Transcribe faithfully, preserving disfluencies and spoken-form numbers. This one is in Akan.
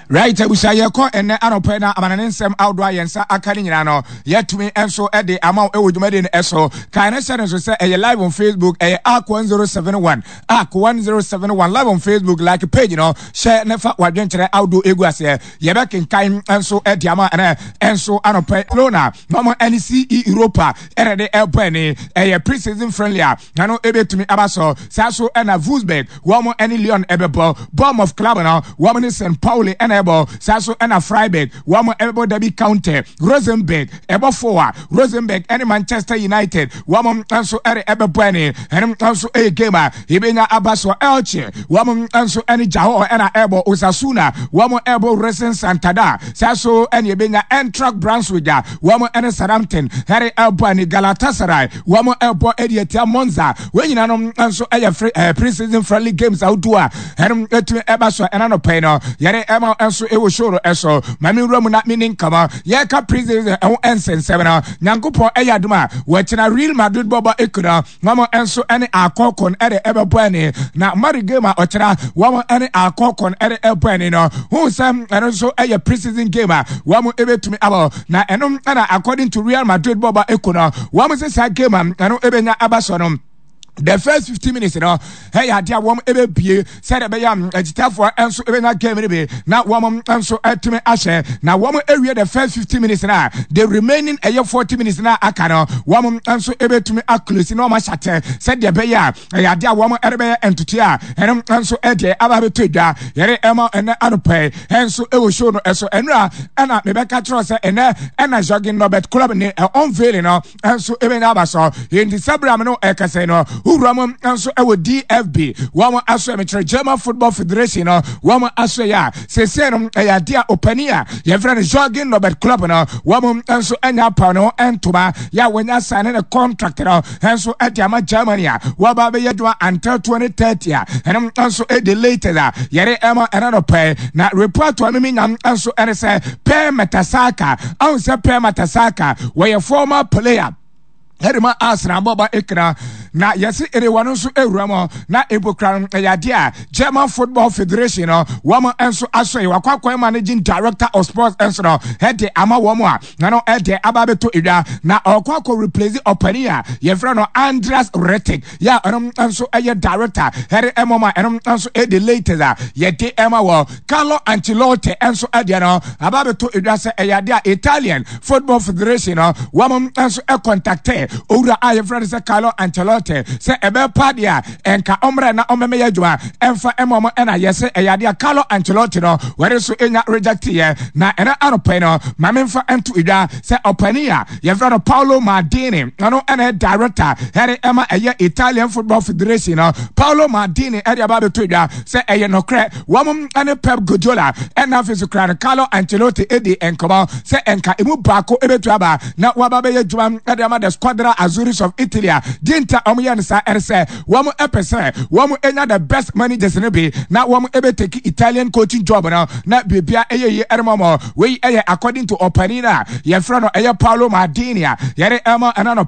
Right, abusa ye ko enne anope na amananensem outdoor yensa aka ni nyina no yetumi enso e de ama e wodwumade ne eso kan na share so say e live on Facebook e arc one zero seven one arc one zero seven one live on Facebook like page no share nefa wadwenkyere outdoor egu ase ye be kenkan enso e de ama na enso anope lona mama N C E Europa ere de airport ni e pre-season friendly a na no e betumi abaso saso e na Wolfsburg wo mo any Lyon ebebo bomb of club na wo mo ni Saint Pauli enable saso and a Freiburg wo mo ebo Derby County Rosenborg ebo four Rosenborg and Manchester United wo mo anso ere ebebo ani and anso e game a ibenya abaso Elche wo mo anso ani Jaho and a ebo Osasuna wo mo ebo Racing Santander saso and ibenya Eintracht Braunschweig wo mo and Southampton here ebo ani Galatasaray wo mo ebo Edia Monza we nyina no anso e pre-season friendly games outdoor and etu ebaso and no pay no yere ema enso ewo shoro eso mami romu na meaning kama ye ka president e ensen seven nyankopon eyaduma we chena Real Madrid boba ekuna mama enso ene akokon ere ebebani na mari game a ochera wamo ene akokon ere ebebani no hu sam enso eye preseason game a wamo ebetumi abo na enom na according to Real Madrid boba ekuna wamo se sa game a eno ebenya abaso no the first fifteen minutes, you know, hey, I dear woman, ebe be said a bayam, agita for answer, even not game, maybe not woman, answer at me, ashe. Now, woman area the first fifteen minutes now, the remaining a year forty minutes now, I can, woman, answer, ebe to me, accuracy, no much at said the baya, a dear woman, ebe and to tia, and answer, Eddie, Ababe Tuja, Yere Emma, and Anopay, and so it will show no so and Anna, Rebecca Tross, and Anna jogging Robert Club, and unveiling, and so even Abaso, in the Sabramano, Ecaseno. Who Ramon also a D F B, one also a German Football Federation, one also ya, say, Senum, a dear Openia, your friend jogging Robert Club, one also and Pano and Tuma, ya when I sign a contract, and so at Yama Germany, Wababe Yadua until twenty thirty, and also a delay to that, Yere Emma and another pay, not report to me, and also and say, Pay Matasaka, also Pay Matasaka, where your former player. Herima asra boba ekra na yesi erewanu so ewramo na ebokran yadia German Football Federation no woman enso aso wakwakwa managing director of sports enso no hede ama womo a na no hede ababeto edwa na okwakwa replace opania yefra no Andreas Rettig ya enom enso eye director here emoma enom enso e the latest yede ema wo Carlo Ancelotti enso ade no ababeto edwa se eyade Italian Football Federation no woman enso e contacte Ura aye friend se Carlo Ancelotti se ebe padia enka omre na omeme yadwa emfa emomo ena yese eyade Carlo Ancelotti no were so enya reject ye na ena anope no mamemfa entu ida se opania ye friend Paolo Maldini no ena director here ema eye Italian Football Federation no Paolo Maldini ere ababe to ida se eye no kre wamum ene Pep Guardiola ena fisu kra Carlo Ancelotti edi enkomo se enka emu baako ebetu aba na wababe yadwa ere ama the squad Azuris of Italy, Dinta Omiansa Erse, Wamu Epese, Wamu Enya the best managers in be, not Wamu Ebe take Italian coaching job now, not Bibia Eye Ermomo, we according to Opanina, Yefrano Eye Paolo Maldini, Yere Emma and